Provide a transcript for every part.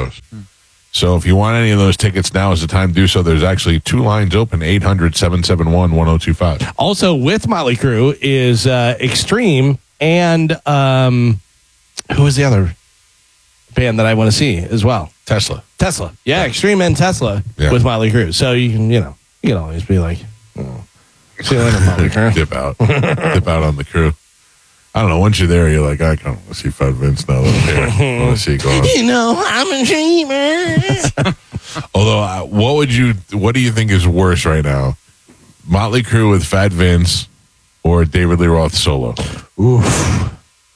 shows. So if you want any of those tickets, now is the time to do so. There's actually 2 lines open, 800-771-1025. Also with Motley Crue is Extreme and who is the other band that I want to see as well? Tesla. Yeah, Extreme and Tesla with Motley Crue. So you can always be like, see you later, Motley Crue. Dip out on the Crew. I don't know. Once you're there, you're like, I kind of want to see Fat Vince now that I'm here. I want to see it go on. I'm a dreamer. Although, what do you think is worse right now? Motley Crue with Fat Vince or David Lee Roth solo? Oof.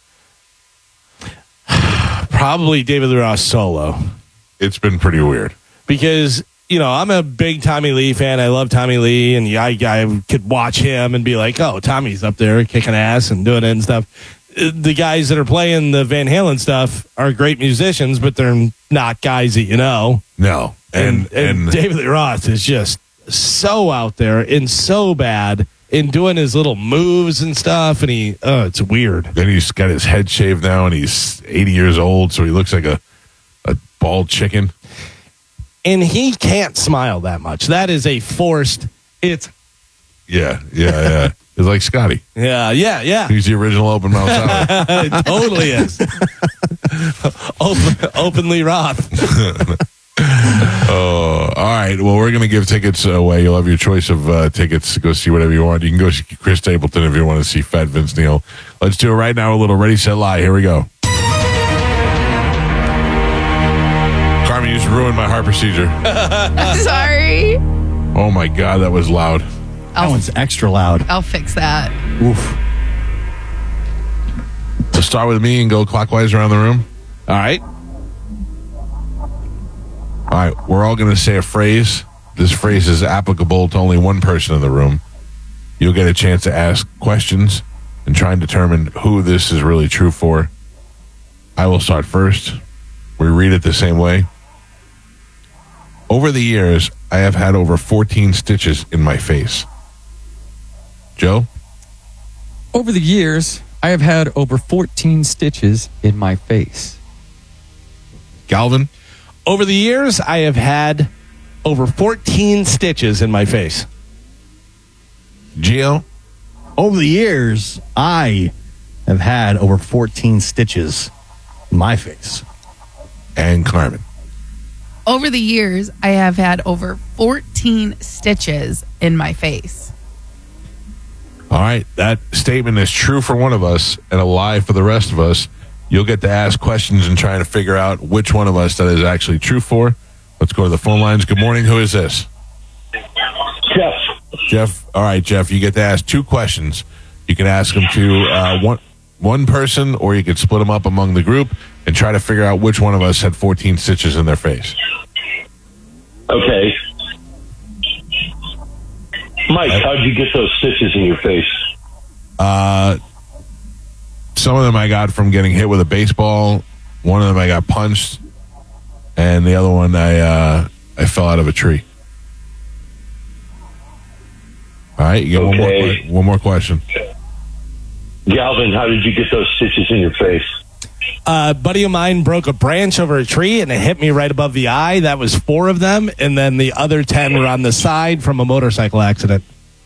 Probably David Lee Roth solo. It's been pretty weird. Because, I'm a big Tommy Lee fan. I love Tommy Lee, and I could watch him and be like, oh, Tommy's up there kicking ass and doing it and stuff. The guys that are playing the Van Halen stuff are great musicians, but they're not guys that you know. No. And David Lee Roth is just so out there and so bad in doing his little moves and stuff, and it's weird. Then he's got his head shaved now, and he's 80 years old, so he looks like a bald chicken. And he can't smile that much. That is a forced. It's yeah. It's like Scotty. Yeah. He's the original open mouth salad. It totally is. Openly Roth. Oh, all right. Well, we're going to give tickets away. You'll have your choice of tickets to go see whatever you want. You can go see Chris Stapleton if you want to see Fat Vince Neil. Let's do it right now. A little Ready, Set, Lie. Here we go. Carmen, you just ruined my heart procedure. Sorry. Oh, my God. That was loud. That one's extra loud. I'll fix that. Oof. So start with me and go clockwise around the room. All right. All right. We're all going to say a phrase. This phrase is applicable to only one person in the room. You'll get a chance to ask questions and try and determine who this is really true for. I will start first. We read it the same way. Over the years, I have had over 14 stitches in my face. Joe? Over the years, I have had over 14 stitches in my face. Galvin? Over the years, I have had over 14 stitches in my face. Gio? Over the years, I have had over 14 stitches in my face. And Carmen? Over the years, I have had over 14 stitches in my face. All right. That statement is true for one of us and a lie for the rest of us. You'll get to ask questions and try to figure out which one of us that is actually true for. Let's go to the phone lines. Good morning. Who is this? Jeff. All right, Jeff. You get to ask 2 questions. You can ask them to one person, or you could split them up among the group and try to figure out which one of us had 14 stitches in their face. Okay. Mike, how'd you get those stitches in your face? Some of them I got from getting hit with a baseball. One of them I got punched. And the other one I fell out of a tree. All right, you get one more question. Galvin, how did you get those stitches in your face? A buddy of mine broke a branch over a tree and it hit me right above the eye. That was 4 of them. And then the other 10 were on the side from a motorcycle accident.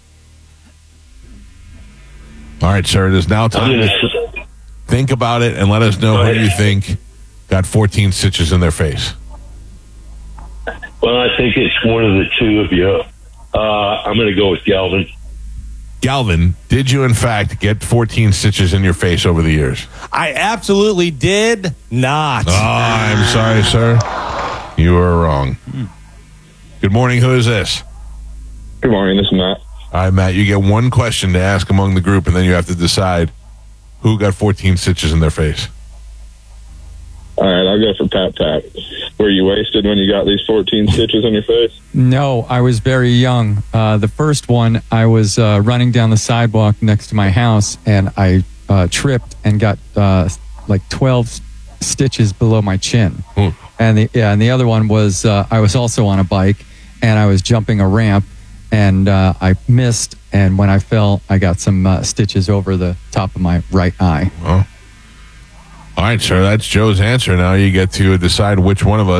All right, sir. It is now time to think about it and let us know who you think got 14 stitches in their face. Well, I think it's one of the 2 of you. I'm going to go with Galvin. Galvin, did you in fact get 14 stitches in your face over the years? I absolutely did not. Oh, I'm sorry, sir. You were wrong. Good morning. Who is this? Good morning. This is Matt. All right, Matt, you get one question to ask among the group, and then you have to decide who got 14 stitches in their face. All right, I'll go for Tap Tap. Were you wasted when you got these 14 stitches in your face? No, I was very young. The first one, I was running down the sidewalk next to my house, and I tripped and got like 12 stitches below my chin. And the other one was I was also on a bike, and I was jumping a ramp, and I missed, and when I fell, I got some stitches over the top of my right eye. Well, all right, sir, that's Joe's answer. Now you get to decide which one of us